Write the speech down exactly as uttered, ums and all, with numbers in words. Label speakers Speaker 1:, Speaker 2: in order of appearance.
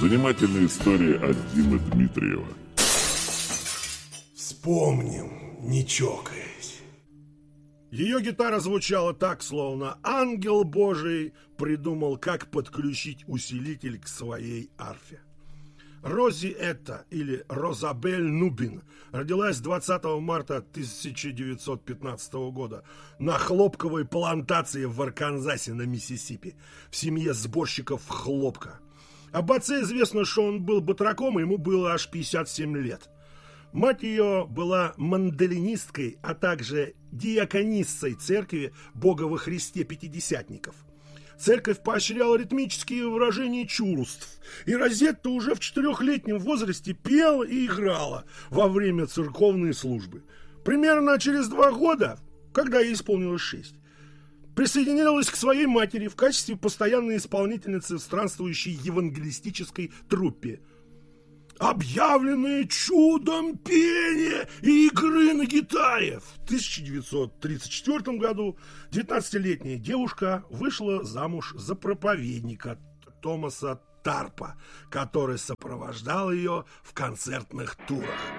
Speaker 1: Занимательная история от Димы Дмитриева.
Speaker 2: Вспомним, не чокаясь.
Speaker 3: Ее гитара звучала так, словно ангел Божий придумал, как подключить усилитель к своей арфе. Рози Этта, или Розабель Нубин, родилась двадцатого марта тысяча девятьсот пятнадцатого года на хлопковой плантации в Арканзасе на Миссисипи в семье сборщиков хлопка. Об отце известно, что он был батраком, и ему было аж пятьдесят семь лет. Мать ее была мандолинисткой, а также диакониссой церкви Бога во Христе Пятидесятников. Церковь поощряла ритмические выражения чувств, и Розетта уже в четырехлетнем возрасте пела и играла во время церковной службы. Примерно через два года, когда ей исполнилось шесть, присоединилась к своей матери в качестве постоянной исполнительницы в странствующей евангелистической труппе. Объявленное чудом пения и игры на гитаре. В тысяча девятьсот тридцать четвёртом году девятнадцатилетняя девушка вышла замуж за проповедника Томаса Тарпа, который сопровождал ее в концертных турах.